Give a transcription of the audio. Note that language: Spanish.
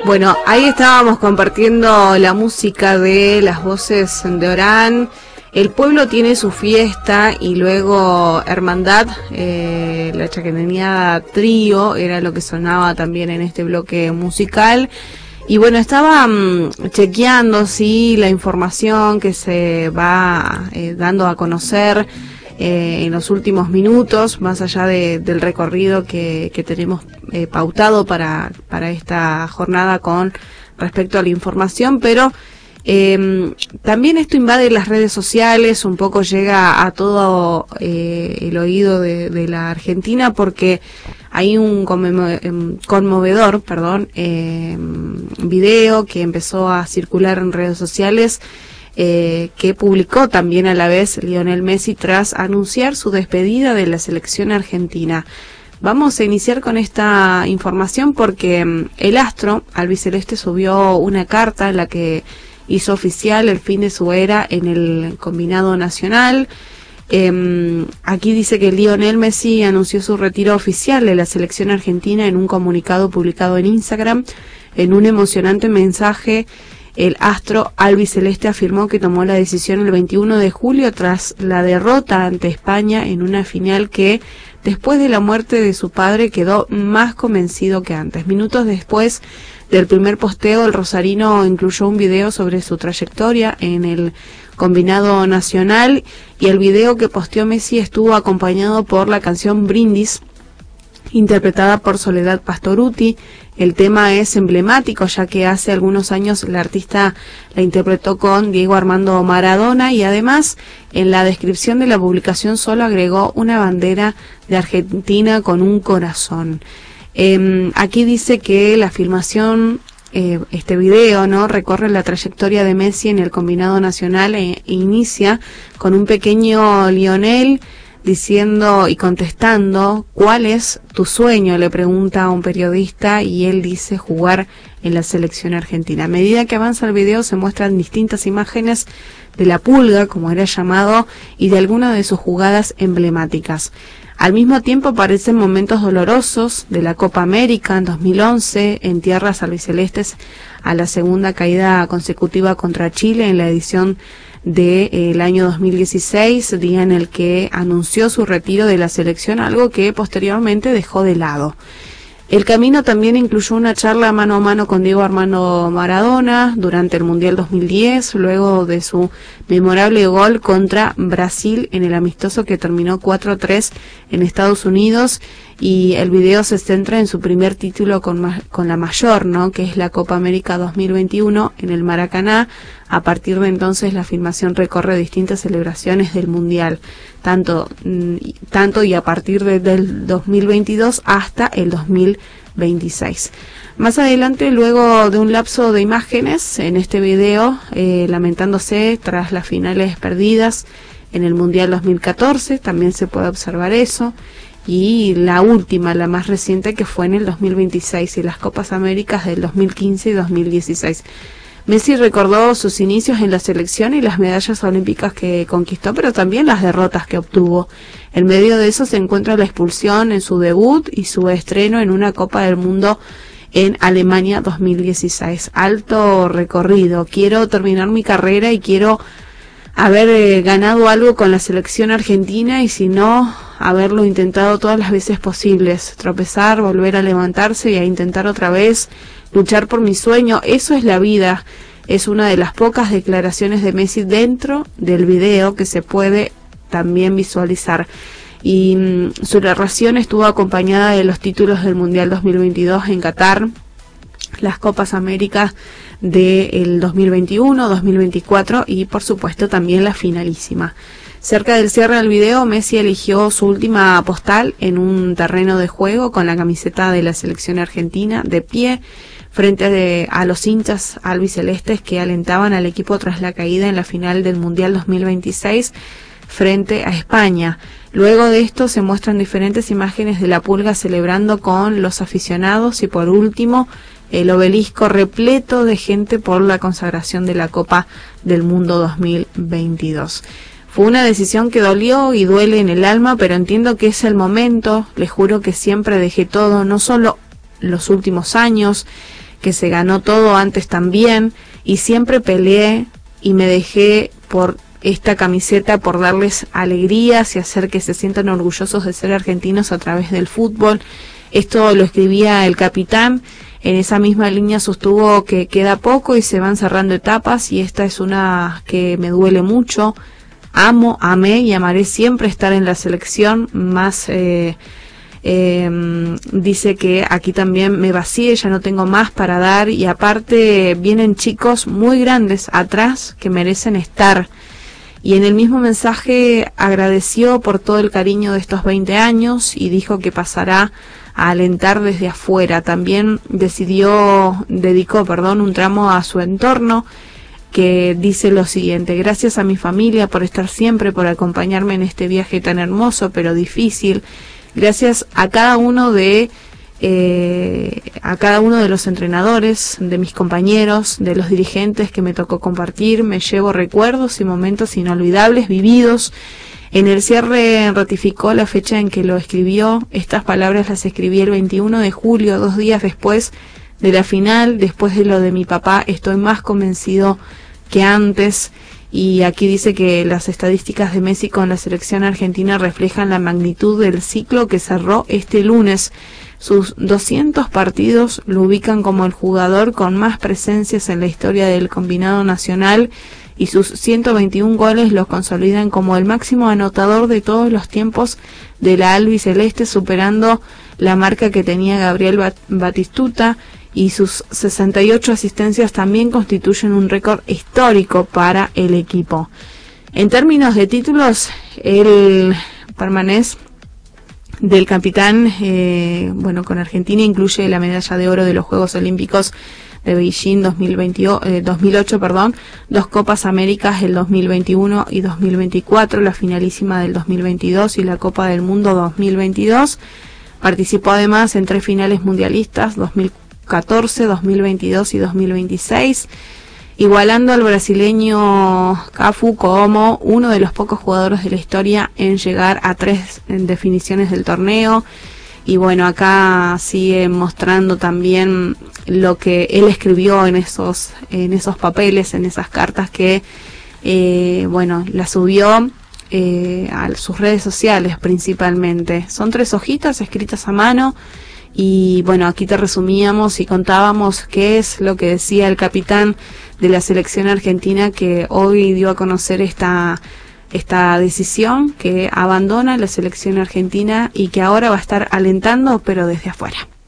Bueno, ahí estábamos compartiendo la música de las voces de Orán. El pueblo tiene su fiesta y luego Hermandad, la chaqueñada trío, era lo que sonaba también en este bloque musical. Y bueno, estaba chequeando si la información que se va dando a conocer en los últimos minutos, más allá del recorrido que tenemos pautado para esta jornada con respecto a la información, pero también esto invade las redes sociales, un poco llega a todo el oído de la Argentina, porque hay un conmovedor video que empezó a circular en redes sociales, que publicó también a la vez Lionel Messi tras anunciar su despedida de la selección argentina. Vamos a iniciar con esta información porque el astro albiceleste subió una carta en la que hizo oficial el fin de su era en el combinado nacional. Aquí dice que Lionel Messi anunció su retiro oficial de la selección argentina en un comunicado publicado en Instagram. En un emocionante mensaje, el astro albiceleste afirmó que tomó la decisión el 21 de julio tras la derrota ante España en una final que, después de la muerte de su padre, quedó más convencido que antes. Minutos después del primer posteo, el rosarino incluyó un video sobre su trayectoria en el combinado nacional, y el video que posteó Messi estuvo acompañado por la canción Brindis, interpretada por Soledad Pastorutti. El tema es emblemático, ya que hace algunos años la artista la interpretó con Diego Armando Maradona, y además en la descripción de la publicación solo agregó una bandera de Argentina con un corazón. Aquí dice que la filmación, este video, ¿no?, recorre la trayectoria de Messi en el combinado nacional e inicia con un pequeño Lionel diciendo y contestando: ¿cuál es tu sueño?, le pregunta a un periodista, y él dice: jugar en la selección argentina. A medida que avanza el video se muestran distintas imágenes de la Pulga, como era llamado, y de algunas de sus jugadas emblemáticas. Al mismo tiempo aparecen momentos dolorosos de la Copa América en 2011 en tierras albicelestes, a la segunda caída consecutiva contra Chile en la edición del año 2016, día en el que anunció su retiro de la selección, algo que posteriormente dejó de lado. El camino también incluyó una charla mano a mano con Diego Armando Maradona durante el Mundial 2010, luego de su memorable gol contra Brasil en el amistoso que terminó 4-3 en Estados Unidos, y el video se centra en su primer título con la mayor, ¿no?, que es la Copa América 2021 en el Maracaná. A partir de entonces la filmación recorre distintas celebraciones del Mundial, tanto y a partir del 2022 hasta el 2026. Más adelante, luego de un lapso de imágenes en este video, lamentándose tras las finales perdidas en el Mundial 2014, también se puede observar eso, y la última, la más reciente, que fue en el 2026, y las Copas Américas del 2015 y 2016. Messi recordó sus inicios en la selección y las medallas olímpicas que conquistó, pero también las derrotas que obtuvo. En medio de eso se encuentra la expulsión en su debut y su estreno en una Copa del Mundo en Alemania 2016. Alto recorrido. Quiero terminar mi carrera y quiero haber ganado algo con la selección argentina, y si no, haberlo intentado todas las veces posibles. Tropezar, volver a levantarse y a intentar otra vez, luchar por mi sueño. Eso es la vida. Es una de las pocas declaraciones de Messi dentro del video que se puede también visualizar. Y su narración estuvo acompañada de los títulos del Mundial 2022 en Qatar, las Copas Américas del 2021, 2024 y por supuesto también la finalísima. Cerca del cierre del video, Messi eligió su última postal en un terreno de juego con la camiseta de la selección argentina de pie, frente a los hinchas albicelestes que alentaban al equipo tras la caída en la final del Mundial 2026 frente a España. Luego de esto se muestran diferentes imágenes de la Pulga celebrando con los aficionados, y por último el obelisco repleto de gente por la consagración de la Copa del Mundo 2022. Fue una decisión que dolió y duele en el alma, pero entiendo que es el momento. Les juro que siempre dejé todo, no solo los últimos años, que se ganó todo antes también, y siempre peleé y me dejé por esta camiseta, por darles alegrías y hacer que se sientan orgullosos de ser argentinos a través del fútbol. Esto lo escribía el capitán. En esa misma línea sostuvo que queda poco y se van cerrando etapas, y esta es una que me duele mucho. Amé y amaré siempre estar en la selección, más dice que aquí también me vacié, ya no tengo más para dar, y aparte vienen chicos muy grandes atrás que merecen estar. Y en el mismo mensaje agradeció por todo el cariño de estos 20 años y dijo que pasará a alentar desde afuera. También dedicó un tramo a su entorno, que dice lo siguiente: gracias a mi familia por estar siempre, por acompañarme en este viaje tan hermoso pero difícil. Gracias a cada uno de los entrenadores, de mis compañeros, de los dirigentes que me tocó compartir. Me llevo recuerdos y momentos inolvidables vividos. En el cierre ratificó la fecha en que lo escribió. Estas palabras las escribí el 21 de julio, 2 días después de la final. Después de lo de mi papá, estoy más convencido que antes. Y aquí dice que las estadísticas de Messi con la selección argentina reflejan la magnitud del ciclo que cerró este lunes. Sus 200 partidos lo ubican como el jugador con más presencias en la historia del combinado nacional, y sus 121 goles los consolidan como el máximo anotador de todos los tiempos de la albiceleste, superando la marca que tenía Gabriel Batistuta, y sus 68 asistencias también constituyen un récord histórico para el equipo. En términos de títulos, el palmarés del capitán, con Argentina incluye la medalla de oro de los Juegos Olímpicos de Beijing 2008, 2 Copas Américas el 2021 y 2024, la finalísima del 2022 y la Copa del Mundo 2022. Participó además en 3 finales mundialistas, 2014, 2022 y 2026, igualando al brasileño Cafu como uno de los pocos jugadores de la historia en llegar a 3 definiciones del torneo. Y bueno, acá sigue mostrando también lo que él escribió en esos papeles, en esas cartas que la subió a sus redes sociales principalmente. Son 3 hojitas escritas a mano. Y bueno, aquí te resumíamos y contábamos qué es lo que decía el capitán de la selección argentina, que hoy dio a conocer esta decisión, que abandona la selección argentina y que ahora va a estar alentando, pero desde afuera.